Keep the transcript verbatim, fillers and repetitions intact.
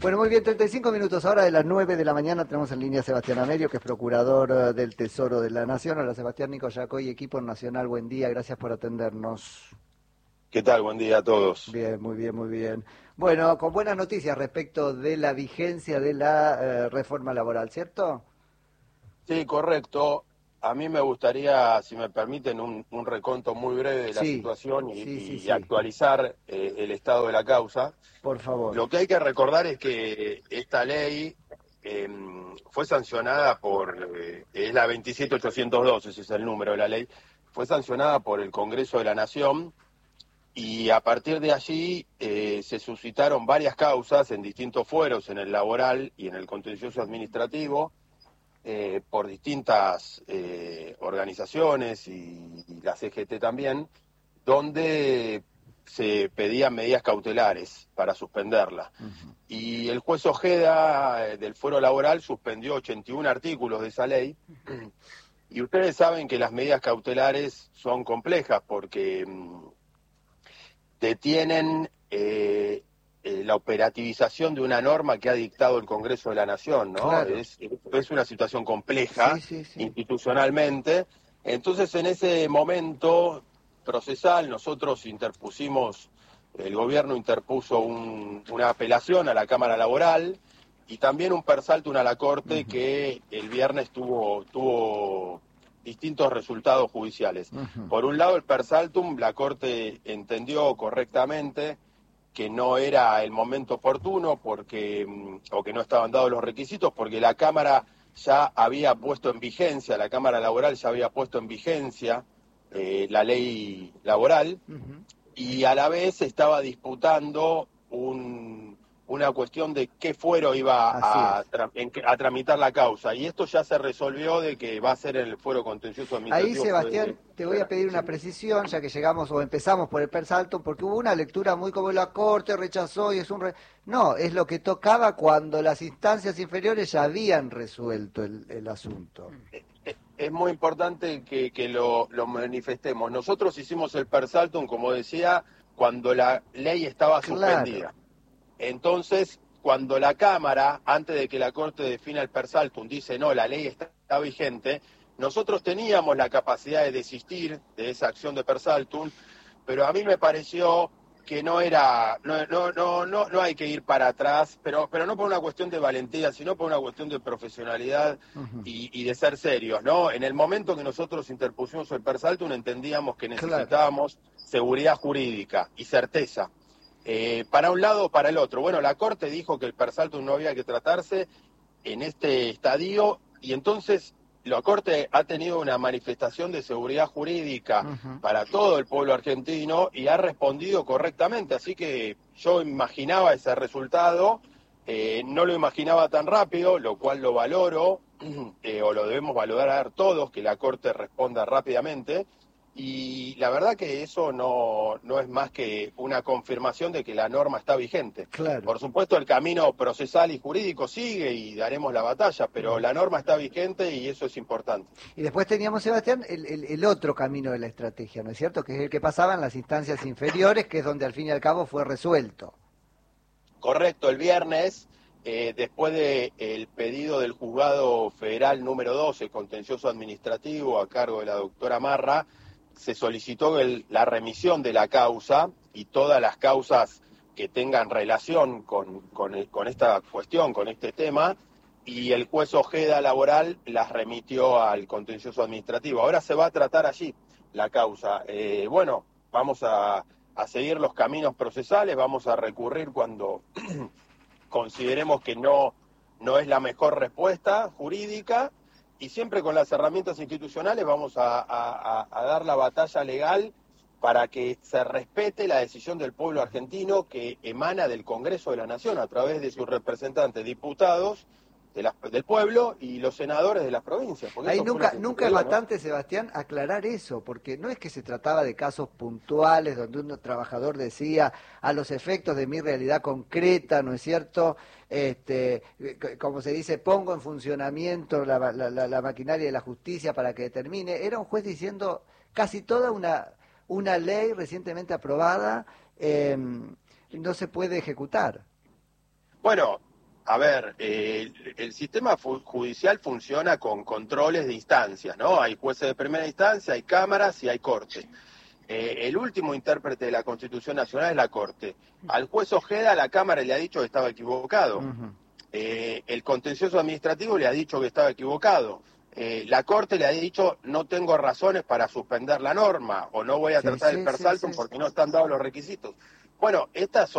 Bueno, muy bien, treinta y cinco minutos ahora de las nueve de la mañana tenemos en línea a Sebastián Amerio, que es procurador eh, del Tesoro de la Nación. Hola Sebastián, Nico Yacoy, equipo nacional, buen día, gracias por atendernos. ¿Qué tal? Buen día a todos. Bien, muy bien, muy bien. Bueno, con buenas noticias respecto de la vigencia de la eh, reforma laboral, ¿cierto? Sí, correcto. A mí me gustaría, si me permiten, un, un reconto muy breve de la Sí, situación y, sí, sí, y sí, actualizar eh, el estado de la causa. por favor. Lo que hay que recordar es que esta ley eh, fue sancionada por, eh, es la veintisiete mil ochocientos dos, ese es el número de la ley, fue sancionada por el Congreso de la Nación. Y a partir de allí eh, se suscitaron varias causas en distintos fueros, en el laboral y en el contencioso administrativo, eh, por distintas eh, organizaciones y, y la C G T también, donde se pedían medidas cautelares para suspenderla. Uh-huh. Y el juez Ojeda eh, del fuero laboral suspendió ochenta y uno artículos de esa ley. Y ustedes saben que las medidas cautelares son complejas porque mm, detienen eh, eh, la operativización de una norma que ha dictado el Congreso de la Nación, ¿no? Claro. Es, es una situación compleja Sí, sí, sí. institucionalmente. Entonces, en ese momento procesal, nosotros interpusimos, el gobierno interpuso un, una apelación a la Cámara Laboral y también un persaltum a la Corte Uh-huh. que el viernes tuvo, tuvo distintos resultados judiciales. Uh-huh. Por un lado, el persaltum, la Corte entendió correctamente que no era el momento oportuno porque o que no estaban dados los requisitos porque la Cámara ya había puesto en vigencia, la Cámara Laboral ya había puesto en vigencia eh, la ley laboral. Uh-huh. Y a la vez estaba disputando un, una cuestión de qué fuero iba a, tra en, a tramitar la causa. Y esto ya se resolvió de que va a ser en el fuero contencioso administrativo. Ahí, Sebastián, te voy a pedir una precisión, ya que llegamos o empezamos por el persaltum, porque hubo una lectura muy como la Corte rechazó y es un... Re... No, es lo que tocaba cuando las instancias inferiores ya habían resuelto el, el asunto. Es muy importante que, que lo, lo manifestemos. Nosotros hicimos el persaltum, como decía, cuando la ley estaba suspendida. Claro. Entonces, cuando la Cámara, antes de que la Corte defina el persaltum, dice no, la ley está, está vigente, nosotros teníamos la capacidad de desistir de esa acción de persaltum, pero a mí me pareció que no era, no, no, no, no, no hay que ir para atrás, pero, pero no por una cuestión de valentía, sino por una cuestión de profesionalidad uh-huh. y, y de ser serios, ¿no? En el momento que nosotros interpusimos el persaltum entendíamos que necesitábamos claro. seguridad jurídica y certeza. Eh, para un lado o para el otro. Bueno, la Corte dijo que el persaltum no había que tratarse en este estadio y entonces la Corte ha tenido una manifestación de seguridad jurídica uh-huh. para todo el pueblo argentino y ha respondido correctamente, así que yo imaginaba ese resultado, eh, no lo imaginaba tan rápido, lo cual lo valoro, eh, o lo debemos valorar todos, que la Corte responda rápidamente. Y la verdad que eso no, no es más que una confirmación de que la norma está vigente. Claro. Por supuesto, el camino procesal y jurídico sigue y daremos la batalla, pero la norma está vigente y eso es importante. Y después teníamos, Sebastián, el, el, el otro camino de la estrategia, ¿no es cierto? Que es el que pasaba en las instancias inferiores, que es donde al fin y al cabo fue resuelto. Correcto, el viernes, eh, después del de pedido del juzgado federal número doce, contencioso administrativo, a cargo de la doctora Marra, se solicitó el, la remisión de la causa y todas las causas que tengan relación con, con, con esta cuestión, con este tema, y el juez Ojeda Laboral las remitió al contencioso administrativo. Ahora se va a tratar allí la causa. Eh, bueno, vamos a, a seguir los caminos procesales, vamos a recurrir cuando consideremos que no, no es la mejor respuesta jurídica, y siempre con las herramientas institucionales vamos a, a, a dar la batalla legal para que se respete la decisión del pueblo argentino que emana del Congreso de la Nación a través de sus representantes diputados de la, del pueblo y los senadores de las provincias. Ahí nunca, nunca es bastante, ¿no? Sebastián, aclarar eso, porque no es que se trataba de casos puntuales donde un trabajador decía a los efectos de mi realidad concreta, ¿no es cierto? Este, como se dice, pongo en funcionamiento la, la, la, la maquinaria de la justicia para que determine. Era un juez diciendo casi toda una, una ley recientemente aprobada eh, no se puede ejecutar. Bueno, A ver, eh, el, el sistema fu- judicial funciona con controles de instancias, ¿no? Hay jueces de primera instancia, hay cámaras y hay corte. Eh, el último intérprete de la Constitución Nacional es la Corte. Al juez Ojeda la Cámara le ha dicho que estaba equivocado. Uh-huh. Eh, el contencioso administrativo le ha dicho que estaba equivocado. Eh, la Corte le ha dicho no tengo razones para suspender la norma o no voy a sí, tratar sí, el persaltum sí, sí, porque sí. no están dados los requisitos. Bueno, estas son